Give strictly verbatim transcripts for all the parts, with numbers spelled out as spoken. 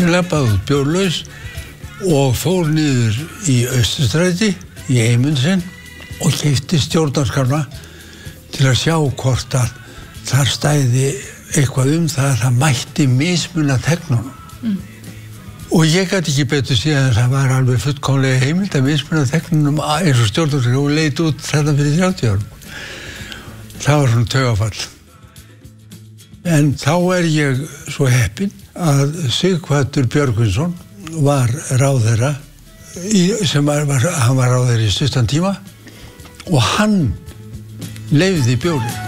Ég labbaði út bjórlaus og fór niður í Austurstræti í Eymundsen og keypti stjórnarskrárna til að sjá hvort að þar stæði eitthvað um það að það mætti mismuna þegnunum. Mm. Og ég gæti ekki betur síðan að það var alveg fullkomlega heimild að mismuna þegnunum eins og stjórnarskrár og leit út þarna fyrir þrjátíu árum. Það var svona taugafall. En þá er ég svo heppinn að Sighvatur Björgvinsson var ráðherra, í, sem var, var, hann var ráðherra í stuttan tíma og hann leyfði bjórinn.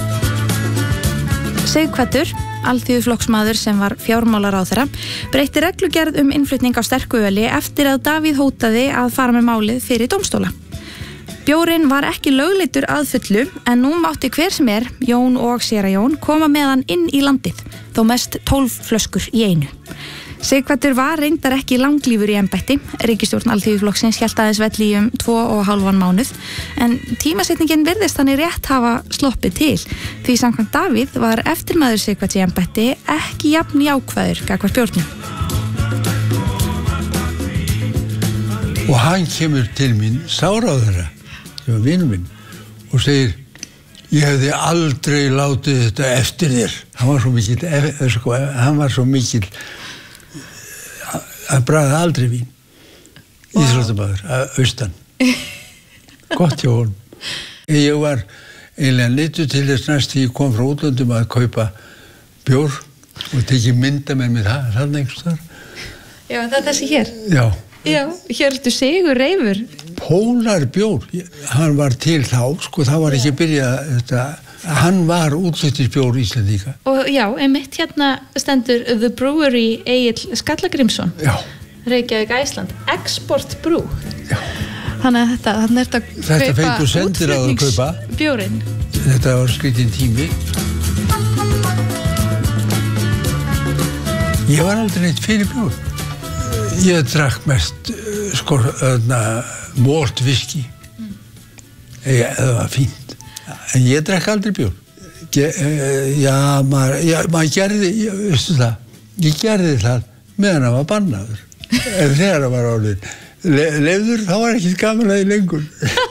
Sighvatur, alþýðuflokksmaður sem var fjármálaráðherra, breytti reglugerð um innflutning á sterku öli eftir að Davíð hótaði að fara með málið fyrir dómstóla. Bjórinn var ekki lögleiddur að fullu en nú mátti hver sem er, Jón og séra Jón, koma með hann inn í landið, þó mest tólf flöskur í einu. Sighvatur var reyndar ekki langlífur í embætti, ríkisstjórn Alþýðuflokksins hélt aðeins velli um tvo og hálfan mánuð, en tímasetningin virðist þannig rétt hafa sloppið til, því samkvæmt Davíð var eftirmaður Sighvats í embætti ekki jafn jákvæður gagnvart bjórnum. Og hann kemur til mín, sáráðherra, sem var vinur minn, og segir, ég hefði aldrei látið þetta eftir þér. Hann var svo mikill, sko, hann var svo mikill, hann bragði aldrei vín. Wow. Íþróttamaður, að austan. Gott hjá honum. Ég var eiginlega neittur til þess næst því ég kom frá útlöndum að kaupa bjór og tekið mynda með mér það, þarna einhvers þar. Já, það er þessi hér. Já. Já, hér ertu Sigur Reifur. Pólar bjór, hann var til þá, sko, það var ekki byrjað þetta, hann var útflutningsbjór Íslendinga. Og já, einmitt hérna stendur The Brewery Egill Skallagrímsson. Já. Reykjavík, Æsland, Export Brew. Já. Þannig að þetta, þannig er þetta þetta fengur sendir á að kaupa. Bjórinn. Þetta var skrítinn tími. Ég var aldrei neitt fyrir bjór. Ég drakk mest sko, malt whisky. Mm. Það var fínt. En ég drakk aldrei bjór. Ge, já, maður, já, maður gerði, veistu það, ég gerði það meðan það var bannaður. En þegar það var orðið le, lefður, þá var ekki gaman að því lengur.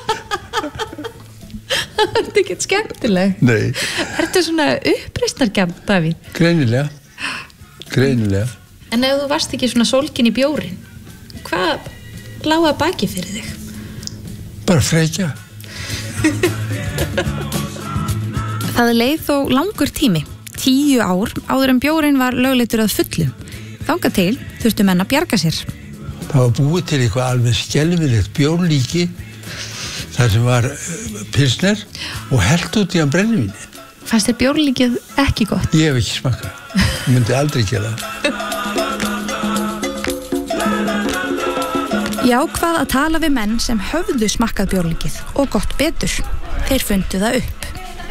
Það er ekki skemmtileg. Nei. Ertu svona uppreisnargjarn, Davíð? Greinilega. Greinilega. En ef þú varst ekki svona sólkin í bjórin, hvað lá að baki fyrir þig? Bara frekja. Það leið þó langur tími, tíu ár, áður en bjórin var lögleiddur að fullu. Þangað til þurftu menn að bjarga sér. Það var búið til eitthvað alveg skelfilegt bjórlíki, þar sem var pilsner og hellt út í hann brennivíni. Fannst þér bjórlíkið ekki gott? Ég hef ekki smakkað. Ég myndi aldrei gera það. Ég ákvað að tala við menn sem höfðu smakkað bjórlíkið og gott betur. Þeir fundu það upp.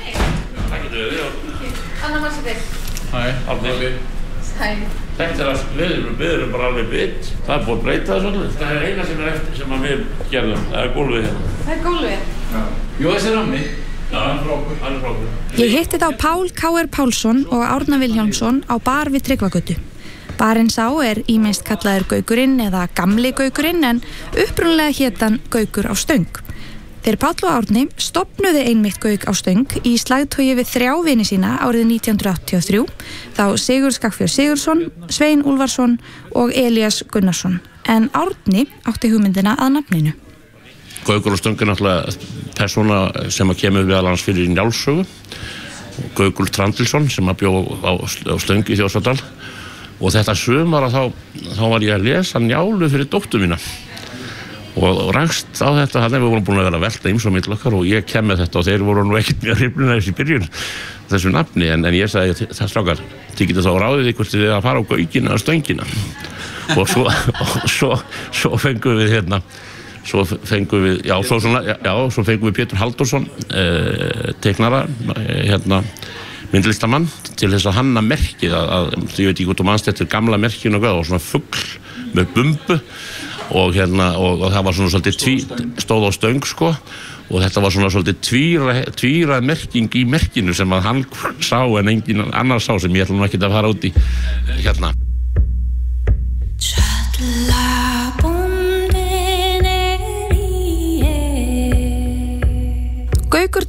Anna Marsabell. Hæ, Aldi. Hæ. Þetta er að við erum bara alveg bytt. Það er búið að breyta það svolítið. Það er eina sem er eftir sem við gerðum. Það er gólfið hérna. Það er gólfið? Já. Jú, þessi er rammi. Já, hann er frá okkur. Hann er frá okkur. Ég hitti þá Pál K R Pálsson og Árna Vilhjálmsson á bar við Tryggvagötu. Barinn sá er ýmist kallaður Gaukurinn eða Gamli Gaukurinn en upprunalega hét hann Gaukur á Stöng. Þeir Páll og Árni stofnuðu einmitt Gauk á Stöng í slagtogi við þrjá vini sína árið nítján hundruð áttatíu og þrjú, þá Sigurð Skagfjörð Sigurðsson, Svein Úlfarsson og Elías Gunnarsson. En Árni átti hugmyndina að nafninu. Gaukur á Stöng er náttúrulega persóna sem að kemur við alveg fyrir í Njálssögu. Gaukur Trandilsson sem að bjó á, á Stöng í Þjórsádal. Og þetta sumar að þá, þá var ég að lesa Njálu fyrir dóttur mína. Og rakst á þetta, þannig að við vorum búin að vera að velta ýmsu á milli okkar og ég kem með þetta og þeir voru nú ekkert mjög hrifnir í byrjun þessu nafni en, en ég sagði það strákar, þið getið þá ráðið ykkur til að fara á Gaukina og Stöngina. Og svo, og svo, svo fengum við hérna, svo fengum við, já, svo, svona, já, svo fengum við Pétur Halldórsson, eh, teiknara, eh, hérna, myndlistamann til þess að hanna merkið að, að ég veit ekki hvort þú manst þetta gamla merkinu og hvað og svona fugl með bumbu og hérna og, og það var svona svolítið tví, stóð á Stöng sko og þetta var svona svolítið tvíra, tvírað merking í merkinu sem að hann sá en engin annar sá sem ég ætla nú ekki að fara út í hérna.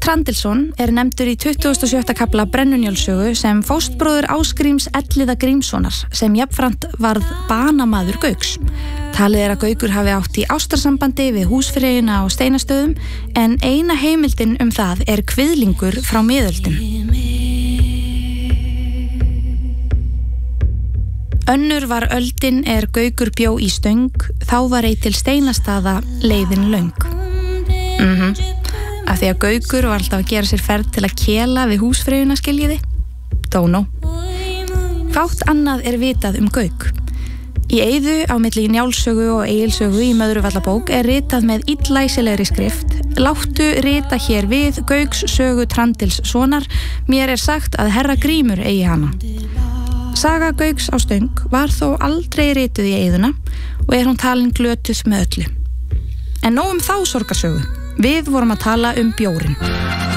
Trandilsson er nefndur í tuttugasta og sjötta kafla Brennunjálssögu sem fóstbróðir Ásgríms Elliða Grímssonar sem jafnframt varð banamaður Gauks. Talið er að Gaukur hafi átt í ástarsambandi við húsfreyjuna á Steinastöðum en eina heimildin um það er kviðlingur frá miðöldum. Önnur var öldin er Gaukur bjó í Stöng, þá var ei til Steinastaða leiðin löng. Mhm. Af því að Gaukur var alltaf að gera sér ferð til að kela við húsfreyjuna skiljiði. Dónó. Fátt annað er vitað um Gauk. Í eyðu á milli Njálssögu og Egilssögu í Möðruvallabók er ritað með illæsilegri skrift. Láttu rita hér við Gauks sögu Trandilssonar, mér er sagt að herra Grímur eigi hana. Saga Gauks á Stöng var þó aldrei rituð í eyðuna og er hún talin glötuð með öllu. En nóg um þá sorgarsögu. Við vorum að tala um bjórinn.